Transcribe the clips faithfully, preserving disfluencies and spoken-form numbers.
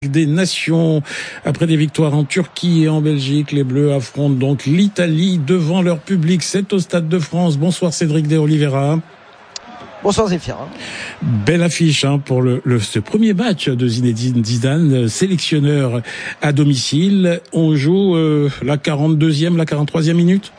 Des nations. Après des victoires en Turquie et en Belgique, les Bleus affrontent donc l'Italie devant leur public. C'est au Stade de France. Bonsoir Cédric de Oliveira. Bonsoir Zéphirin. Belle affiche hein, pour le, le ce premier match de Zinedine Zidane, sélectionneur à domicile. On joue euh, la quarante-deuxième, la quarante-troisième minute.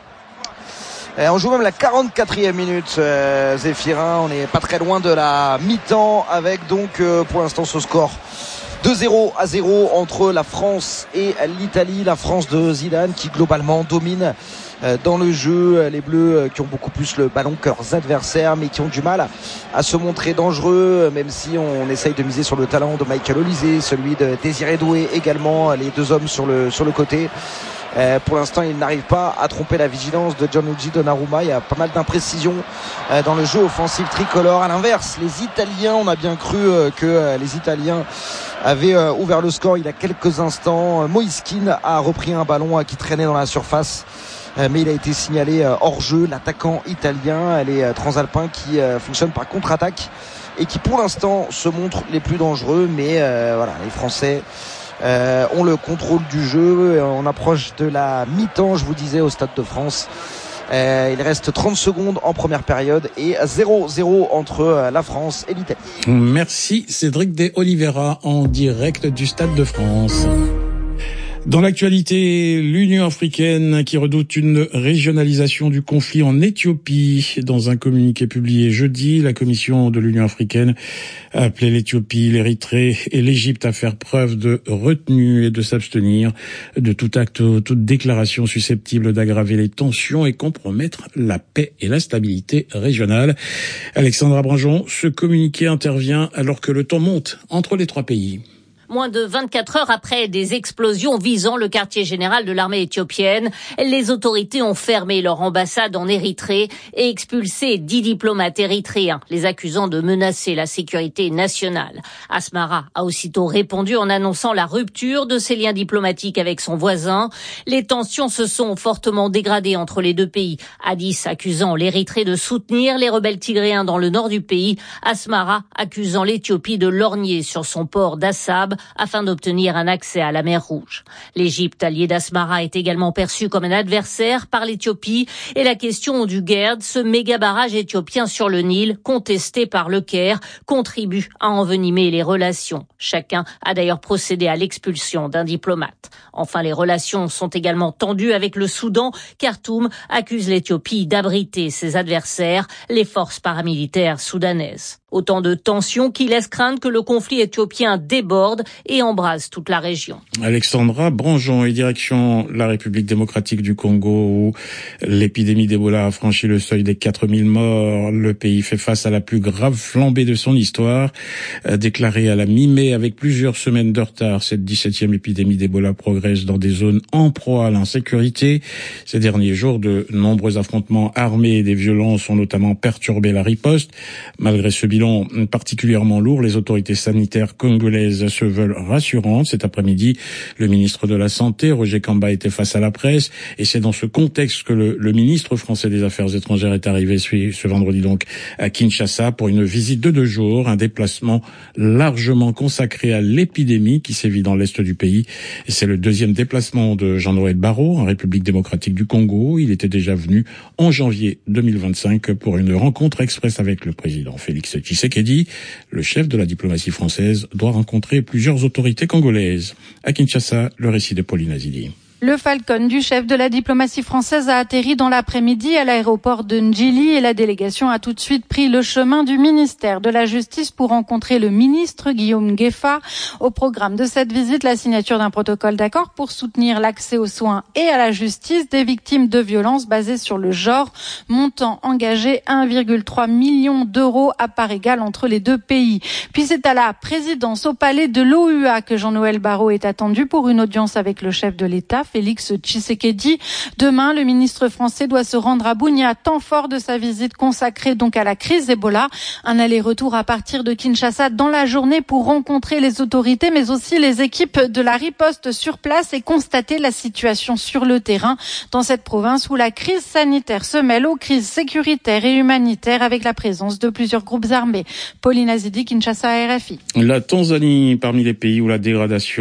Et on joue même la quarante-quatrième minute, euh, Zéphirin. On n'est pas très loin de la mi-temps avec donc euh, pour l'instant ce score deux zéro à zéro entre la France et l'Italie. La France de Zidane qui globalement domine dans le jeu. Les Bleus qui ont beaucoup plus le ballon que leurs adversaires, mais qui ont du mal à se montrer dangereux, même si on essaye de miser sur le talent de Michael Olise, celui de Désiré Doué également, les deux hommes sur le, sur le côté. Euh, pour l'instant, il n'arrive pas à tromper la vigilance de Gianluigi Donnarumma. Il y a pas mal d'imprécisions euh, dans le jeu offensif tricolore. À l'inverse, les Italiens, on a bien cru euh, que euh, les Italiens avaient euh, ouvert le score il y a quelques instants. Moïse Kean a repris un ballon euh, qui traînait dans la surface, euh, mais il a été signalé euh, hors jeu. L'attaquant italien, les euh, transalpins qui euh, fonctionnent par contre-attaque et qui pour l'instant se montrent les plus dangereux. Mais euh, voilà, les Français Euh, ont le contrôle du jeu. On approche de la mi-temps, je vous disais, au Stade de France. Euh, il reste trente secondes en première période et zéro zéro entre la France et l'Italie. Merci Cédric de Oliveira en direct du Stade de France. Dans l'actualité, l'Union africaine qui redoute une régionalisation du conflit en Éthiopie. Dans un communiqué publié jeudi, la Commission de l'Union africaine a appelé l'Éthiopie, l'Érythrée et l'Égypte à faire preuve de retenue et de s'abstenir de tout acte ou toute déclaration susceptible d'aggraver les tensions et compromettre la paix et la stabilité régionale. Alexandra Branjon, ce communiqué intervient alors que le temps monte entre les trois pays. Moins de vingt-quatre heures après des explosions visant le quartier général de l'armée éthiopienne, les autorités ont fermé leur ambassade en Érythrée et expulsé dix diplomates érythréens, les accusant de menacer la sécurité nationale. Asmara a aussitôt répondu en annonçant la rupture de ses liens diplomatiques avec son voisin. Les tensions se sont fortement dégradées entre les deux pays. Addis accusant l'Érythrée de soutenir les rebelles tigréens dans le nord du pays, Asmara accusant l'Éthiopie de lorgner sur son port d'Assab afin d'obtenir un accès à la mer Rouge. L'Égypte, alliée d'Asmara, est également perçue comme un adversaire par l'Éthiopie et la question du Gerd, ce méga barrage éthiopien sur le Nil, contesté par le Caire, contribue à envenimer les relations. Chacun a d'ailleurs procédé à l'expulsion d'un diplomate. Enfin, les relations sont également tendues avec le Soudan. Khartoum accuse l'Éthiopie d'abriter ses adversaires, les forces paramilitaires soudanaises. Autant de tensions qui laissent craindre que le conflit éthiopien déborde et embrase toute la région. Alexandra Branjon et direction la République démocratique du Congo où l'épidémie d'Ebola a franchi le seuil des quatre mille morts. Le pays fait face à la plus grave flambée de son histoire. Déclarée à la mi-mai avec plusieurs semaines de retard, cette dix-septième épidémie d'Ebola progresse dans des zones en proie à l'insécurité. Ces derniers jours, de nombreux affrontements armés et des violences ont notamment perturbé la riposte. Malgré ce bilan particulièrement lourd, les autorités sanitaires congolaises se veulent rassurantes. Cet après-midi, le ministre de la Santé, Roger Kamba, était face à la presse et c'est dans ce contexte que le, le ministre français des Affaires étrangères est arrivé ce, ce vendredi donc à Kinshasa pour une visite de deux jours, un déplacement largement consacré à l'épidémie qui sévit dans l'est du pays. Et c'est le deuxième déplacement de Jean-Noël Barrot en République démocratique du Congo. Il était déjà venu en janvier deux mille vingt-cinq pour une rencontre express avec le président Félix Tshisekedi. Le chef de la diplomatie française doit rencontrer plusieurs autorités congolaises. À Kinshasa, le récit de Pauline Azili. Le Falcon du chef de la diplomatie française a atterri dans l'après-midi à l'aéroport de Ndjili et la délégation a tout de suite pris le chemin du ministère de la Justice pour rencontrer le ministre Guillaume Gueffa. Au programme de cette visite, la signature d'un protocole d'accord pour soutenir l'accès aux soins et à la justice des victimes de violences basées sur le genre, montant engagé un virgule trois million d'euros à part égale entre les deux pays. Puis c'est à la présidence au palais de l'O U A que Jean-Noël Barrot est attendu pour une audience avec le chef de l'État, Félix Tshisekedi. Demain, le ministre français doit se rendre à Bunia, temps fort de sa visite consacrée donc à la crise Ebola. Un aller-retour à partir de Kinshasa dans la journée pour rencontrer les autorités, mais aussi les équipes de la riposte sur place et constater la situation sur le terrain dans cette province où la crise sanitaire se mêle aux crises sécuritaires et humanitaires avec la présence de plusieurs groupes armés. Pauline Azidi, Kinshasa, R F I. La Tanzanie, parmi les pays où la dégradation